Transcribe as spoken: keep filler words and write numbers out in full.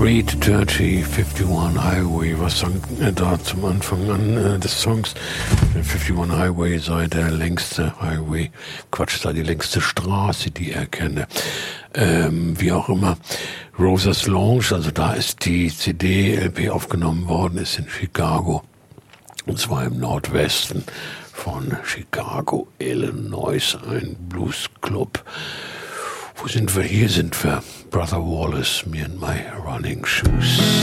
Reed Dirty, fifty-one Highway. Was sang er da zum Anfang an äh, des Songs? fifty-one Highway sei der längste Highway, Quatsch, sei die längste Straße, die er kenne. Ähm, wie auch immer. Rosas Lounge, also da ist die C D, L P aufgenommen worden, ist in Chicago. Und zwar im Nordwesten von Chicago, Illinois, ein Bluesclub. Wo sind wir? Hier sind wir. Brother Wallace, Me and My Running Shoes.